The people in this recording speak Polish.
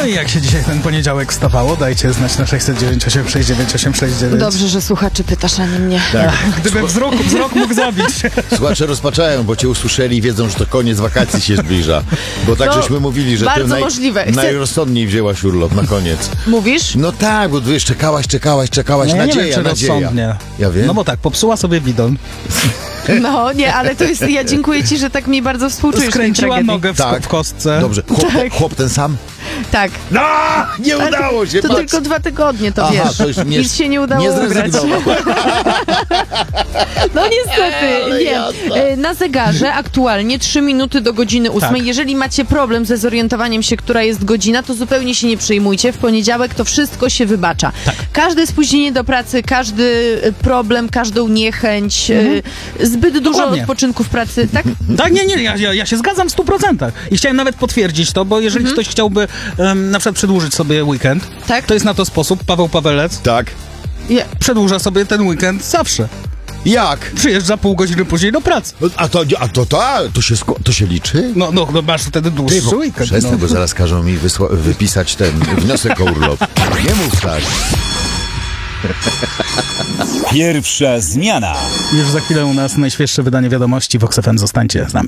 No i jak się dzisiaj ten poniedziałek stawało, dajcie znać na 609 Dobrze, że słuchaczy pytasz, a nie mnie. Tak. Gdyby wzrok mógł zabić. Słuchacze rozpaczają, bo cię usłyszeli i wiedzą, że to koniec wakacji się zbliża. Bo tak No, żeśmy mówili, że bardzo ty możliwe. najrozsądniej wzięłaś urlop na koniec. Mówisz? No tak, bo wiesz, czekałaś, No ja nie nadzieja, wiem, czy nadzieja. rozsądnie. Ja wiem. No bo tak, popsuła sobie bidon, No nie, ale to jest, ja dziękuję ci, że tak mi bardzo współczujesz tej skręciła tragedii. nogę Tak. w kostce. Dobrze, chłop ten sam? Tak. No, nie udało się, To patrz. tylko 2 tygodnie, to Aha, wiesz. to już Nic się nie udało nie ugrać. zrezygnował. No niestety, Ale nie. jazda. Na zegarze aktualnie 3 minuty do godziny 8. Tak. Jeżeli macie problem ze zorientowaniem się, która jest godzina, to zupełnie się nie przejmujcie. W poniedziałek to wszystko się wybacza. Tak. Każde spóźnienie do pracy, każdy problem, każdą niechęć, zbyt dużo Dokładnie. odpoczynku w pracy, tak? Tak, nie, ja się zgadzam w 100%. I chciałem nawet potwierdzić to, bo jeżeli ktoś chciałby na przykład przedłużyć sobie weekend, Tak? to jest na to sposób. Paweł Pawelec Tak. przedłuża sobie ten weekend zawsze. Jak? Przyjeżdża pół godziny później do pracy. To się liczy? No masz wtedy dłuższy Ty, weekend. przestań, No. bo zaraz każą mi wypisać ten wniosek o urlop. Nie mów tak. Pierwsza zmiana. Już za chwilę u nas najświeższe wydanie wiadomości. Vox FM, zostańcie z nami.